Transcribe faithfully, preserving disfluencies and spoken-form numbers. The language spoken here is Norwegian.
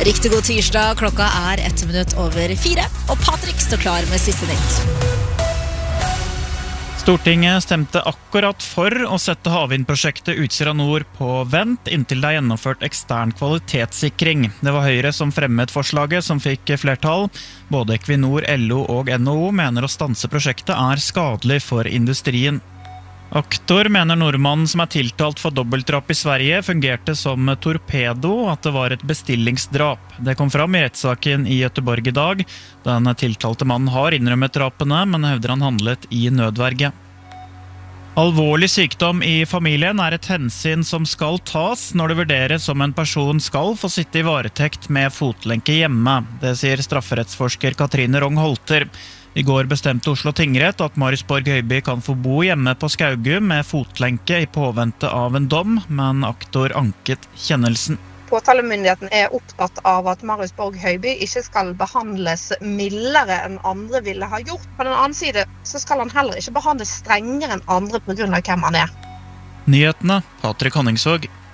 Riktig god tirsdag, klokka er ett minutt over fire, og Patrick står klar med siste nytt. Stortinget stemte akkurat for å sette havvindprosjektet Utsira Nord på vent inntil det er gjennomført ekstern kvalitetssikring. Det var Høyre som fremmet forslaget som fikk flertall. Både Equinor, L O og N H O mener å stanse prosjektet er skadelig for industrien. Aktor mener nordmannen som er tiltalt for dobbeltdrap i Sverige fungerte som torpedo, at det var et bestillingsdrap. Det kom fram i rettssaken i Göteborg i dag. Den tiltalte mannen har innrømmet drapene, men hevder han handlet i nødverge. Alvorlig sykdom i familien er et hensyn som skal tas når det vurderes om en person skal få sitte i varetekt med fotlenke hjemme. Det sier strafferettsforsker Katrine Rong-Holter. I går bestemte Oslo tingrett at Marius Borg Høiby kan få bo hjemme på Skaugum med fotlenke i påvente av en dom, men aktor anket kjennelsen. Påtalemyndigheten er opptatt av at Marius Borg Høiby ikke skal behandles mildere enn andre ville ha gjort. På den annen side så skal han heller ikke behandles strengere enn andre på grunn av hvem han er. Nyhetene, Patrick Honningsvåg.